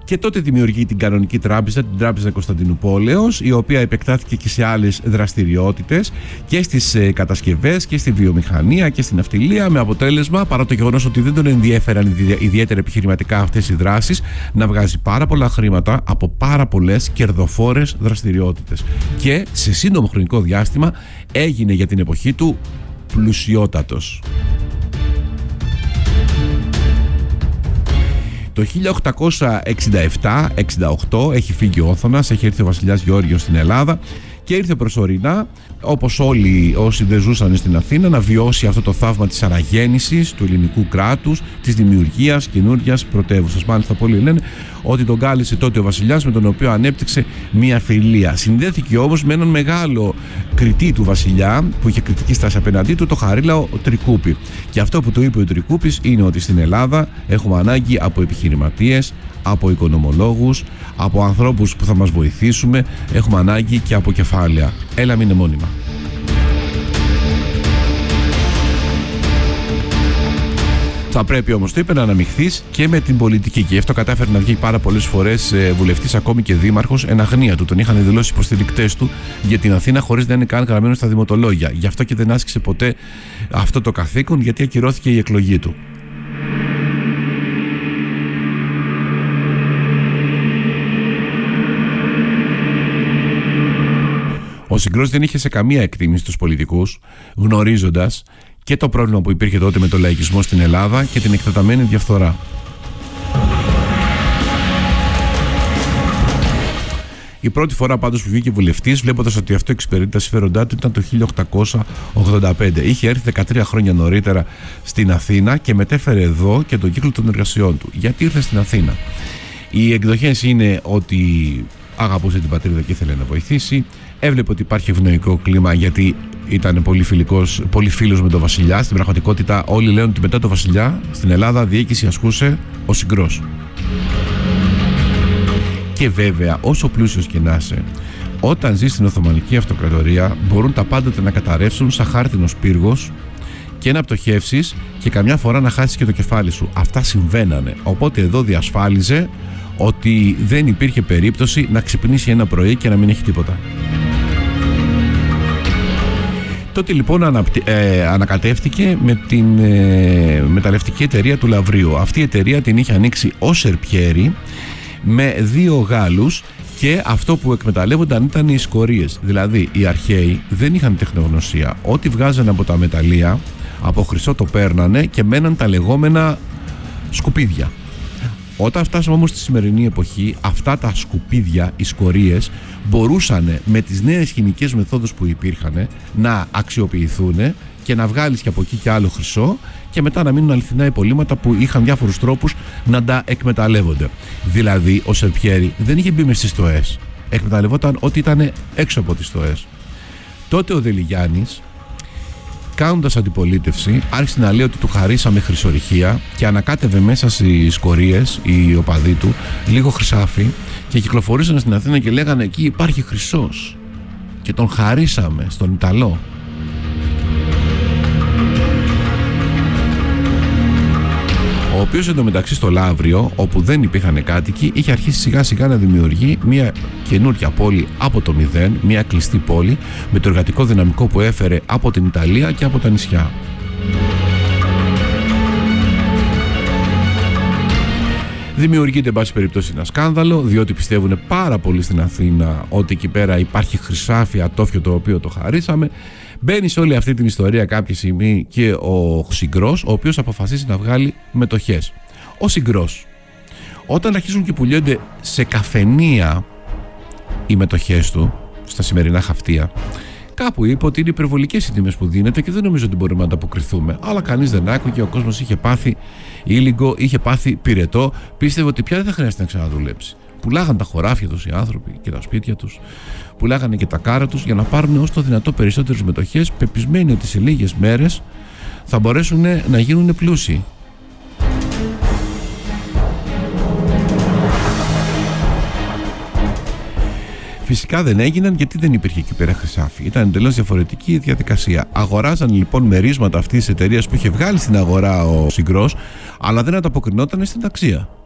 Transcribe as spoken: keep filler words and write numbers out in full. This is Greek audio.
Και τότε δημιουργεί την κανονική τράπεζα, την Τράπεζα Κωνσταντινουπόλεως, η οποία επεκτάθηκε και σε άλλες δραστηριότητες και στις ε, κατασκευές και στη βιομηχανία και στην ναυτιλία, με αποτέλεσμα, παρά το γεγονός ότι δεν τον ενδιέφεραν ιδιαίτερα επιχειρηματικά αυτές οι δράσεις, να βγάζει πάρα πολλά χρήματα από πάρα πολλές κερδοφόρες δραστηριότητες. Και σε σύντομο χρονικό διάστημα έγινε για την εποχή του πλουσιότατος. Το χίλια οκτακόσια εξήντα επτά εξήντα οκτώ έχει φύγει ο Όθωνας, έχει έρθει ο βασιλιάς Γεώργιος στην Ελλάδα και ήρθε προσωρινά, όπως όλοι όσοι δεν ζούσαν στην Αθήνα, να βιώσει αυτό το θαύμα της αναγέννησης του ελληνικού κράτους, της δημιουργίας καινούριας πρωτεύουσας. Μάλιστα, πολλοί λένε ότι τον κάλεσε τότε ο βασιλιάς, με τον οποίο ανέπτυξε μια φιλία. Συνδέθηκε όμως με έναν μεγάλο κριτή του βασιλιά, που είχε κριτική στάση απέναντί του, το Χαρίλαο Τρικούπη. Και αυτό που του είπε ο Τρικούπης είναι ότι στην Ελλάδα έχουμε ανάγκη από επιχειρηματίες, από οικονομολόγους, από ανθρώπους που θα μας βοηθήσουμε, έχουμε ανάγκη και από κεφάλαια. Έλα, μην είναι μόνιμα. Θα πρέπει όμως, το είπε, να αναμειχθείς και με την πολιτική. Και γι' αυτό κατάφερε να βγει πάρα πολλές φορές βουλευτής, ακόμη και δήμαρχος, εν αγνία του. Τον είχαν δηλώσει υποστηρικτές του για την Αθήνα, χωρίς να είναι καν γραμμένο στα δημοτολόγια. Γι' αυτό και δεν άσκησε ποτέ αυτό το καθήκον, γιατί ακυρώθηκε η εκλογή του. Ο Συγκρός δεν είχε σε καμία εκτίμηση στους πολιτικούς, γνωρίζοντας και το πρόβλημα που υπήρχε τότε με τον λαϊκισμό στην Ελλάδα και την εκτεταμένη διαφθορά. Η πρώτη φορά πάντως που βγήκε βουλευτής, βλέποντας ότι αυτό εξυπηρετεί τα συμφέροντά του, ήταν το χίλια οκτακόσια ογδόντα πέντε. Είχε έρθει δεκατρία χρόνια νωρίτερα στην Αθήνα και μετέφερε εδώ και τον κύκλο των εργασιών του. Γιατί ήρθε στην Αθήνα? Οι εκδοχές είναι ότι αγαπούσε την πατρίδα και ήθελε να βοηθήσει. Έβλεπε ότι υπάρχει ευνοϊκό κλίμα, γιατί ήταν πολύ, φιλικός, πολύ φίλος με τον βασιλιά. Στην πραγματικότητα, όλοι λένε ότι μετά τον βασιλιά στην Ελλάδα διοίκηση ασκούσε ο Συγκρός. Και βέβαια, όσο πλούσιος και να είσαι, όταν ζεις στην Οθωμανική Αυτοκρατορία, μπορούν τα πάντα να καταρρεύσουν σαν χάρτινος πύργος και να πτωχεύσεις και καμιά φορά να χάσεις και το κεφάλι σου. Αυτά συμβαίνανε. Οπότε εδώ διασφάλιζε ότι δεν υπήρχε περίπτωση να ξυπνήσει ένα πρωί και να μην έχει τίποτα. Τότε λοιπόν αναπτυ... ε, ανακατεύτηκε με την ε, μεταλλευτική εταιρεία του Λαυρίου. Αυτή η εταιρεία την είχε ανοίξει ο Σερπιέρη με δύο Γάλλους, και αυτό που εκμεταλλεύονταν ήταν οι σκορίες. Δηλαδή οι αρχαίοι δεν είχαν τεχνογνωσία. Ό,τι βγάζανε από τα μεταλλεία, από χρυσό το παίρνανε και μέναν τα λεγόμενα σκουπίδια. Όταν φτάσαμε όμως στη σημερινή εποχή, αυτά τα σκουπίδια, οι σκορίες, μπορούσαν με τις νέες χημικές μεθόδους που υπήρχαν να αξιοποιηθούν και να βγάλεις και από εκεί και άλλο χρυσό, και μετά να μείνουν αληθινά υπολείμματα που είχαν διάφορους τρόπους να τα εκμεταλλεύονται. Δηλαδή ο Σερπιέρη δεν είχε μπει μες στις στοές, εκμεταλλευόταν ό,τι ήταν έξω από τις στοές. Τότε ο Δελιγιάννης, κάνοντας αντιπολίτευση, άρχισε να λέει ότι του χαρίσαμε χρυσορυχεία και ανακάτευε μέσα στις σκορίες οι οπαδοί του λίγο χρυσάφι και κυκλοφορήσαν στην Αθήνα και λέγανε εκεί υπάρχει χρυσός, και τον χαρίσαμε στον Ιταλό. Ο οποίος εντωμεταξύ στο Λαύριο, όπου δεν υπήρχαν κάτοικοι, είχε αρχίσει σιγά σιγά να δημιουργεί μια καινούρια πόλη από το μηδέν, μια κλειστή πόλη με το εργατικό δυναμικό που έφερε από την Ιταλία και από τα νησιά. Δημιουργείται, εν πάση περιπτώσει, ένα σκάνδαλο, διότι πιστεύουν πάρα πολύ στην Αθήνα ότι εκεί πέρα υπάρχει χρυσάφι ατόφιο το οποίο το χαρίσαμε. Μπαίνει σε όλη αυτή την ιστορία κάποια στιγμή και ο Συγκρός, ο οποίος αποφασίζει να βγάλει μετοχές. Ο Συγκρός, όταν αρχίζουν και πουλιώνται σε καφενεία οι μετοχές του, στα σημερινά χαυτία, κάπου είπε ότι είναι υπερβολικές οι τιμές που δίνεται και δεν νομίζω ότι μπορούμε να ανταποκριθούμε. Αλλά κανείς δεν άκουγε, ο κόσμος είχε πάθει ήλιγκο, είχε πάθει πυρετό, πίστευε ότι πια δεν θα χρειάζεται να ξαναδουλέψει. Πουλάγαν τα χωράφια τους οι άνθρωποι και τα σπίτια τους, πουλάγανε και τα κάρα τους για να πάρουν όσο το δυνατό περισσότερες μετοχές, πεπισμένοι ότι σε λίγες μέρες θα μπορέσουν να γίνουν πλούσιοι. Φυσικά δεν έγιναν, γιατί δεν υπήρχε εκεί πέρα χρυσάφι. Ήταν εντελώς διαφορετική η διαδικασία. Αγοράζαν λοιπόν μερίσματα αυτής της εταιρείας που είχε βγάλει στην αγορά ο Συγκρός, αλλά δεν ανταποκρινόταν στην αξία.